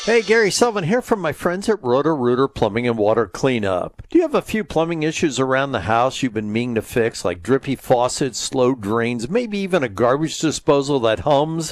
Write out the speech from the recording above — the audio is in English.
Hey, Gary Sullivan here from my friends at Roto-Rooter Plumbing and Water Cleanup. Do you have a few plumbing issues around the house you've been meaning to fix, like drippy faucets, slow drains, maybe even a garbage disposal that hums?